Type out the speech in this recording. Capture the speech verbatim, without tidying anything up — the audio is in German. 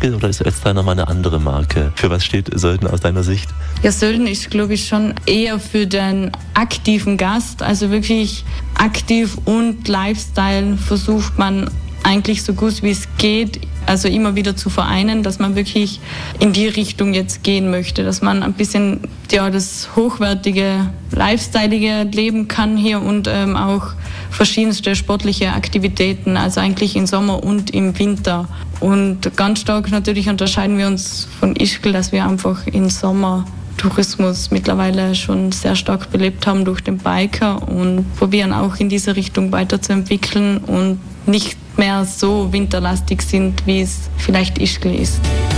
Ischgl oder ist Ötztal nochmal eine andere Marke? Für was steht Sölden aus deiner Sicht? Ja, Sölden ist, glaube ich, schon eher für den aktiven Gast, also wirklich aktiv und Lifestyle versucht man eigentlich so gut wie es geht, also immer wieder zu vereinen, dass man wirklich in die Richtung jetzt gehen möchte, dass man ein bisschen ja, das hochwertige, lifestyleige leben kann hier und ähm, auch verschiedenste sportliche Aktivitäten, also eigentlich im Sommer und im Winter. Und ganz stark natürlich unterscheiden wir uns von Ischgl, dass wir einfach im Sommer Tourismus mittlerweile schon sehr stark belebt haben durch den Biker und probieren auch in diese Richtung weiterzuentwickeln und nicht mehr so winterlastig sind, wie es vielleicht Ischgl ist.